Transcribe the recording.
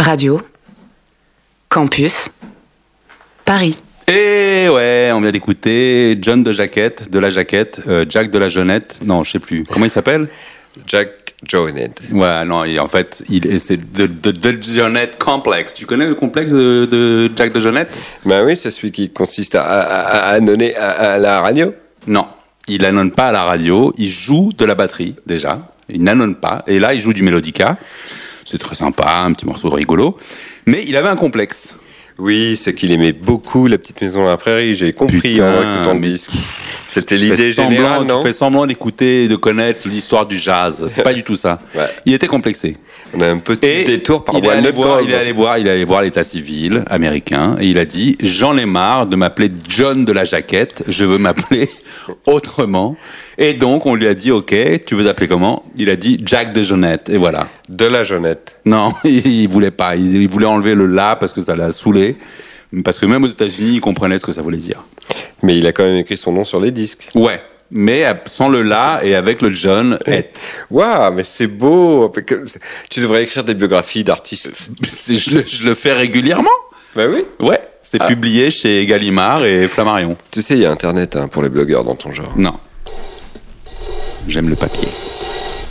Radio, Campus, Paris. Et ouais, on vient d'écouter John de la Jaquette, Jack de la Jeunette, non, je sais plus. Comment il s'appelle ? Jack Johnette. Ouais, non, et en fait, c'est de Jeunette Complex. Tu connais le complexe de Jack de Jeunette ? Ben oui, c'est celui qui consiste à donner à la radio. Non, il n'annonce pas à la radio, il joue de la batterie, déjà. Il n'annonce pas, et là, il joue du mélodica. C'est très sympa, un petit morceau rigolo. Mais il avait un complexe. Oui, c'est qu'il aimait beaucoup La Petite Maison à la Prairie, j'ai compris en écoutant le disque. C'était l'idée générale, non ? Tu fais semblant d'écouter, de connaître l'histoire du jazz. C'est pas du tout ça. Ouais. Il était complexé. On a un petit détour par Walnut Grove. Il est allé voir l'état civil américain et il a dit « J'en ai marre de m'appeler John de la Jaquette, je veux m'appeler autrement. » Et donc, on lui a dit « Ok, tu veux t'appeler comment ?» Il a dit « Jack de Jeunette. » Et voilà. De la Jeunette. Non, il voulait pas. Il voulait enlever le « la » parce que ça l'a saoulé. Parce que même aux États-Unis, ils comprenaient ce que ça voulait dire. Mais il a quand même écrit son nom sur les disques. Ouais, mais sans le la et avec le John et. Waouh, mais c'est beau. Tu devrais écrire des biographies d'artistes. Je le fais régulièrement. Bah oui. Ouais, c'est publié chez Gallimard et Flammarion. Tu sais, il y a Internet pour les blogueurs dans ton genre. Non. J'aime le papier.